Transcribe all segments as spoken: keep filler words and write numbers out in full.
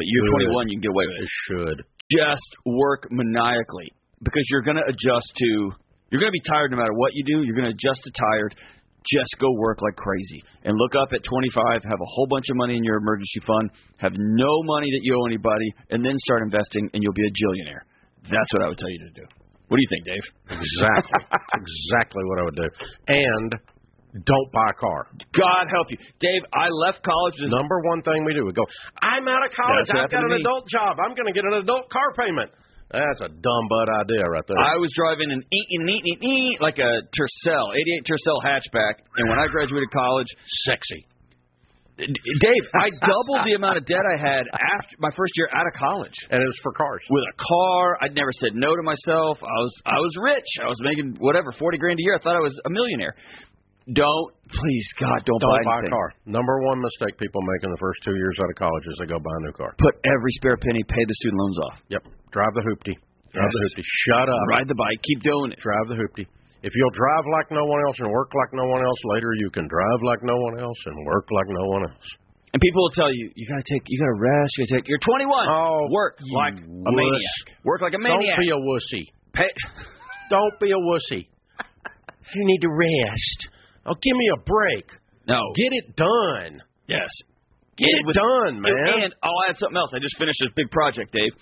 but you're Good. twenty-one, you can get away with it. It should. Just work maniacally because you're going to adjust to, you're going to be tired no matter what you do. You're going to adjust to tired. Just go work like crazy and look up at twenty-five, have a whole bunch of money in your emergency fund, have no money that you owe anybody, and then start investing and you'll be a jillionaire. That's what I would tell you to do. What do you think, Dave? Exactly. exactly what I would do. And don't buy a car. God help you. Dave, I left college. Just... Number one thing we do, we go, I'm out of college. I've got an adult job. I'm going to get an adult car payment. That's a dumb butt idea right there. I was driving an eat, eat, eat, eat, like a Tercel, eighty-eight Tercel hatchback, and when I graduated college, sexy. Dave, I doubled the amount of debt I had after my first year out of college. And it was for cars. With a car. I'd never said no to myself. I was I was rich. I was making, whatever, forty grand a year. I thought I was a millionaire. Don't, please, God, don't, don't buy, buy anything. a car. Number one mistake people make in the first two years out of college is they go buy a new car. Put every spare penny, pay the student loans off. Yep. Drive the hoopty. Drive yes. the hoopty. Shut up. Ride the bike. Keep doing it. Drive the hoopty. If you'll drive like no one else and work like no one else, later you can drive like no one else and work like no one else. And people will tell you, you gotta take, you gotta rest. You gotta take. You're twenty-one. Oh, work like wuss. a maniac. Work like a maniac. Don't be a wussy. Pay. Don't be a wussy. You need to rest. Oh, give me a break. No. Get it done. Yes. Get it, it done, man. And I'll add something else. I just finished this big project, Dave.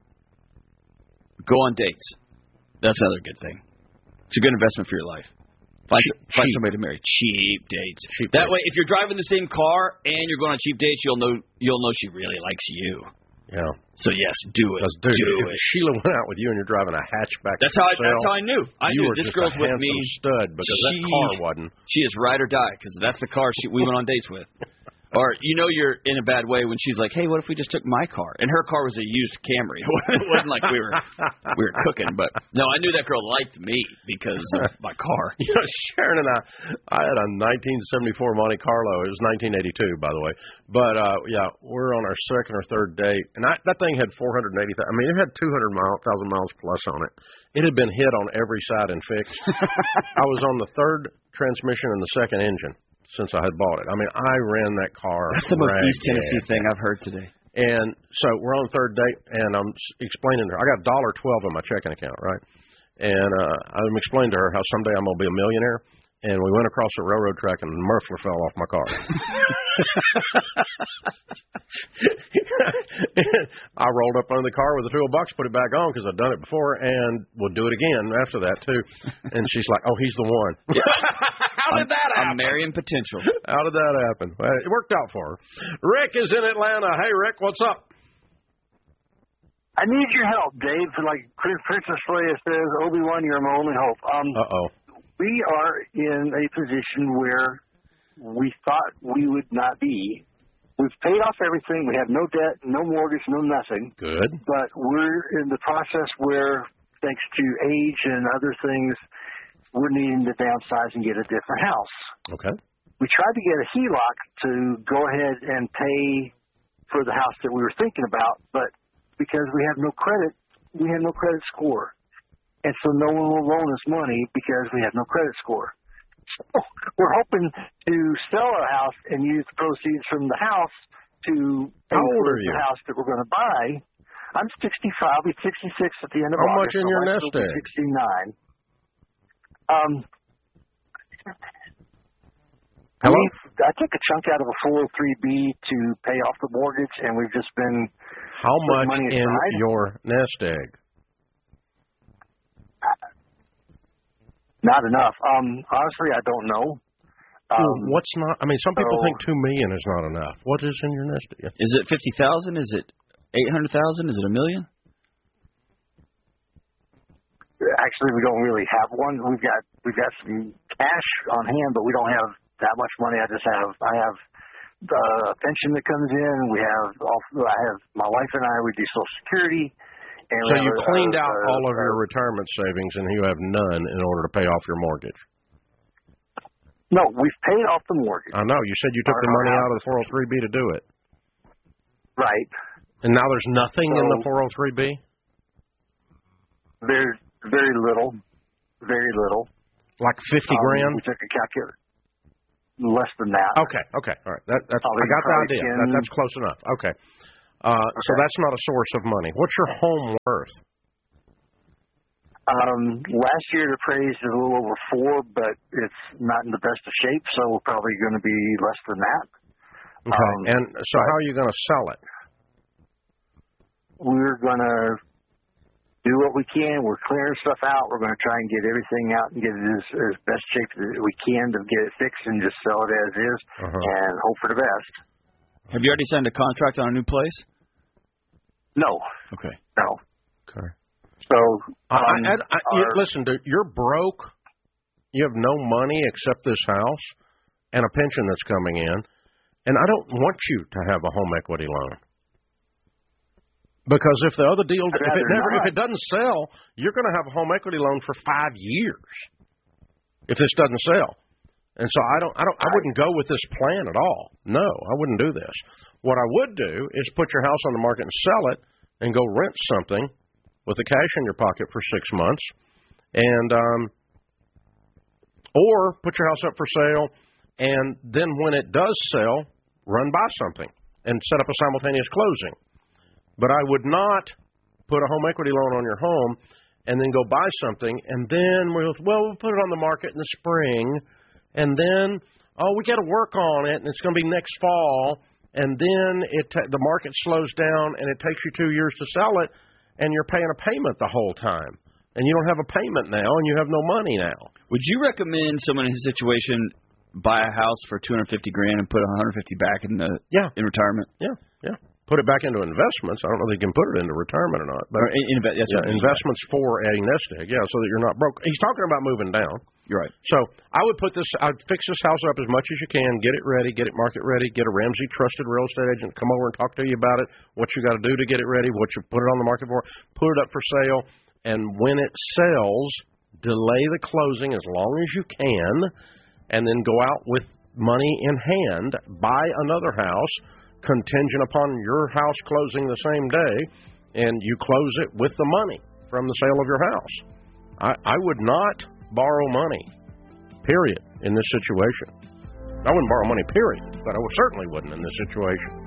Go on dates. That's another good thing. It's a good investment for your life. Find, cheap, find cheap. somebody to marry. Cheap dates. Cheap that dates. way, if you're driving the same car and you're going on cheap dates, you'll know you'll know she really likes you. Yeah. So yes, do it. Dude, do if it. Sheila went out with you and you're driving a hatchback. That's how I, sale, that's how I knew. I you knew were this just girl's a with me. Stud because she, that car wasn't. She is ride or die because that's the car she, we went on dates with. Or you know you're in a bad way when she's like, "Hey, what if we just took my car?" And her car was a used Camry. It wasn't like we were we were cooking, but no, I knew that girl liked me because of my car. You know, Sharon and I, I had a nineteen seventy-four Monte Carlo. It was nineteen eighty-two, by the way. But uh, yeah, we're on our second or third date, and I, that thing had four hundred eighty thousand. I mean, it had two hundred thousand miles plus on it. It had been hit on every side and fixed. I was on the third transmission and the second engine since I had bought it. I mean, I ran that car. That's the most ragged. East Tennessee thing I've heard today. And so we're on the third date, and I'm explaining to her. I got one dollar twelve in my checking account, right? And uh, I'm explaining to her how someday I'm going to be a millionaire. And we went across the railroad track, and the muffler fell off my car. I rolled up under the car with a toolbox, put it back on because I'd done it before, and we'll do it again after that, too. And she's like, oh, he's the one. How did that happen? I'm marrying potential. How did that happen? Well, it worked out for her. Rick is in Atlanta. Hey, Rick, what's up? I need your help, Dave. Like Princess Leia says, Obi-Wan, you're my only hope. Um, Uh-oh. We are in a position where we thought we would not be. We've paid off everything. We have no debt, no mortgage, no nothing. Good. But we're in the process where, thanks to age and other things, we're needing to downsize and get a different house. Okay. We tried to get a H E L O C to go ahead and pay for the house that we were thinking about, but because we have no credit, we have no credit score. And so no one will loan us money because we have no credit score. So we're hoping to sell our house and use the proceeds from the house to pay How old for are you? the house that we're going to buy. I'm sixty-five. I'll be sixty-six at the end of How August. much in your My wife nest will be egg? sixty-nine. Um, Hello? we've- I took a chunk out of a four oh three B to pay off the mortgage, and we've just been How putting much money in aside. your nest egg? Not enough. Um, honestly, I don't know. Um, Well, what's not? I mean, some people so- think two million is not enough. What is in your nest egg? Is it fifty thousand? Is it eight hundred thousand? Is it a million? Actually, we don't really have one. We've got we've got some cash on hand, but we don't have that much money. I just have I have the pension that comes in. We have all. I have my wife and I. We do Social Security. And So we you have a- cleaned a- out a- all of a- your retirement savings, and you have none in order to pay off your mortgage. No, we've paid off the mortgage. I know. You said you took Our- the money our out of the four oh three B to do it. Right. And now there's nothing in the So- four oh three B? There's very little. Very little. Like fifty Um, grand? We took a calculator. Less than that. Okay, okay. All right. That, that's, Probably- I got the probably idea. ten. That, that's close enough. Okay. Uh, okay. So that's not a source of money. What's your home worth? Um, last year it appraised is a little over four, but it's not in the best of shape, so we're probably going to be less than that. Okay. Um, and so how are you going to sell it? We're going to do what we can. We're clearing stuff out. We're going to try and get everything out and get it as, as best shape as we can to get it fixed and just sell it as is uh-huh. and hope for the best. Have you already signed a contract on a new place? No. Okay. No. Okay. So, um, I, I, I, our, listen, dude, you're broke. You have no money except this house and a pension that's coming in, and I don't want you to have a home equity loan. Because if the other deal, if it never, if it doesn't sell, you're going to have a home equity loan for five years. If this doesn't sell, and so I don't, I don't, I wouldn't go with this plan at all. No, I wouldn't do this. What I would do is put your house on the market and sell it, and go rent something with the cash in your pocket for six months, and um, or put your house up for sale, and then when it does sell, run by something and set up a simultaneous closing. But I would not put a home equity loan on your home and then go buy something, and then we'll, well, we'll put it on the market in the spring, and then, oh, we got to work on it, and it's going to be next fall, and then it t- the market slows down, and it takes you two years to sell it, and you're paying a payment the whole time. And you don't have a payment now, and you have no money now. Would you recommend someone in his situation buy a house for two hundred fifty grand and put one hundred fifty back in the yeah. in retirement? Yeah, yeah. Put it back into investments. I don't know if you can put it into retirement or not. But or in, in, that's yeah, investments for a nest egg, yeah, so that you're not broke. He's talking about moving down. You're right. So I would put this, I'd fix this house up as much as you can, get it ready, get it market ready, get a Ramsey trusted real estate agent to come over and talk to you about it, what you got to do to get it ready, what you put it on the market for, put it up for sale, and when it sells, delay the closing as long as you can, and then go out with money in hand, buy another house, contingent upon your house closing the same day, and you close it with the money from the sale of your house. I, I would not borrow money, period, in this situation. I wouldn't borrow money, period, but I certainly wouldn't in this situation.